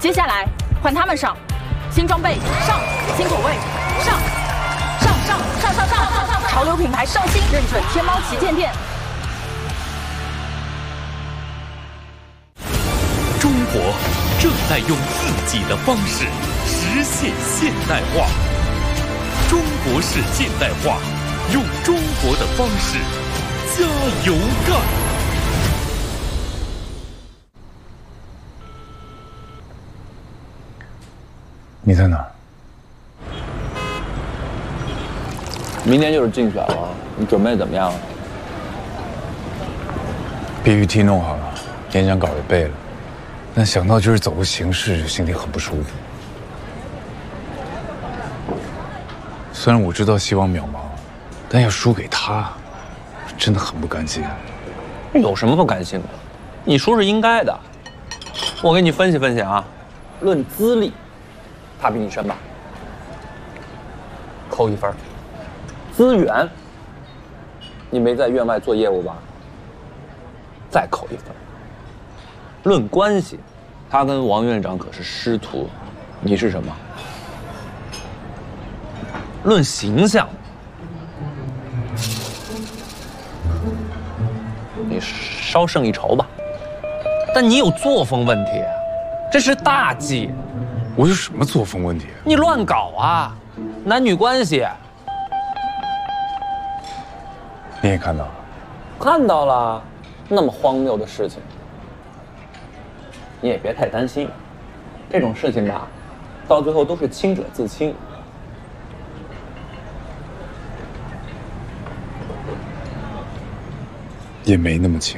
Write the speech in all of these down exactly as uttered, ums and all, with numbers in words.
接下来换他们上，新装备上，新口味上，上上上上上上上，潮流品牌上新，认准天猫旗舰店。 中国正在用自己的方式实现现代化。中国式现代化，用中国的方式加油干！ 你在哪儿？ 明天就是竞选了，你准备怎么样？ P P T 弄好了，演讲稿也背了，但想到就是走个形式，就心里很不舒服。虽然我知道希望渺茫，但要输给他，真的很不甘心。 有什么不甘心的？你输是应该的。我给你分析分析啊，论资历，他比你深吧，扣一分。资源，你没在院外做业务吧？ 再扣一分。论关系，他跟王院长可是师徒，你是什么？论形象，你稍胜一筹吧。但你有作风问题，这是大忌。 我有什么作风问题？ 你乱搞啊！男女关系， 你也看到了？ 看到了。 那么荒谬的事情，你也别太担心。这种事情吧，到最后都是清者自清。 也没那么轻。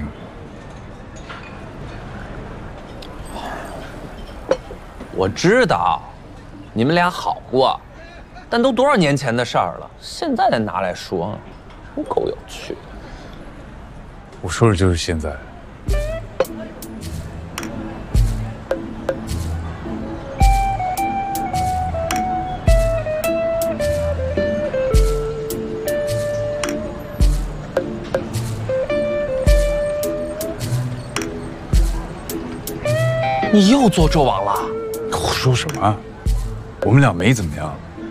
我知道，你们俩好过，但都多少年前的事儿了，现在再拿来说，真够有趣的。 我说的就是现在。 你又做纣王了？ 我说什么？我们俩没怎么样，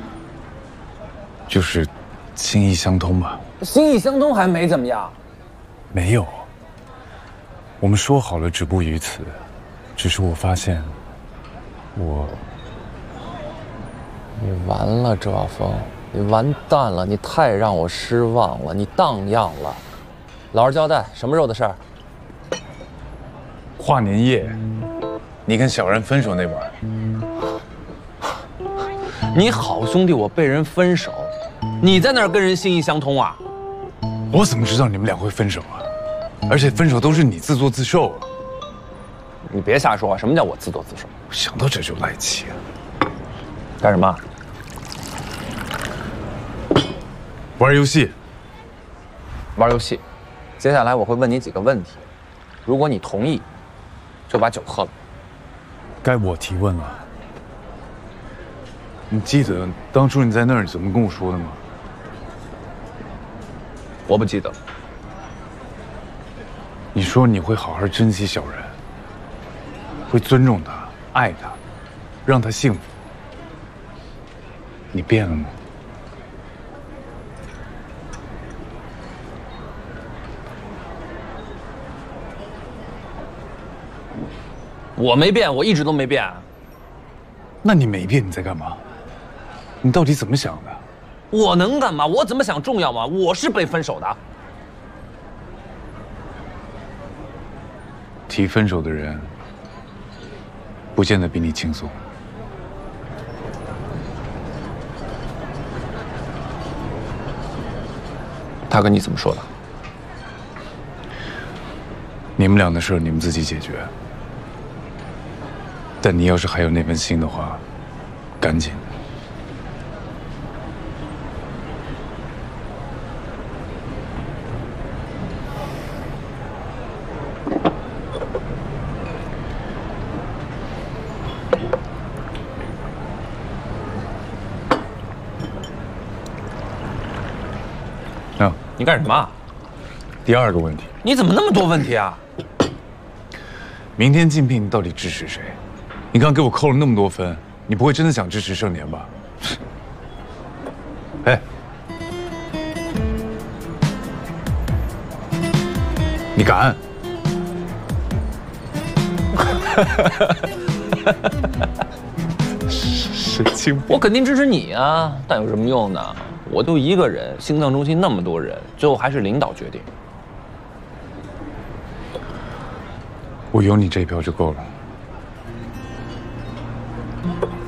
就是心意相通吧。 心意相通还没怎么样。 没有，我们说好了止步于此，只是我发现，我， 你完了，周晓峰，你完蛋了，你太让我失望了，你荡漾了。老实交代，什么时候的事儿？ 跨年夜，你跟小然分手那晚， 你好兄弟，我被人分手，你在那儿跟人心意相通啊？ 我怎么知道你们俩会分手啊？ 而且分手都是你自作自受啊！ 你别瞎说，什么叫我自作自受？ 想到这就来气啊！ 干什么？ 玩游戏。 玩游戏。接下来我会问你几个问题，如果你同意，就把酒喝了。 该我提问了。你记得当初你在那儿怎么跟我说的吗？ 我不记得。 你说你会好好珍惜小然，会尊重他、爱他，让他幸福。你变了吗？ 我没变，我一直都没变。 那你没变，你在干嘛？你到底怎么想的？ 我能干嘛？我怎么想重要吗？我是被分手的。 提分手的人，不见得比你轻松。 他跟你怎么说的？ 你们俩的事你们自己解决。但你要是还有那份心的话，赶紧。啊， 你干什么？ 第二个问题， 你怎么那么多问题啊？ 明天竞聘到底支持谁？ 你刚给我扣了那么多分，你不会真的想支持盛年吧？哎，你敢？神经病！ 我肯定支持你啊，但有什么用呢？我就一个人，心脏中心那么多人，最后还是领导决定。 我有你这一票就够了。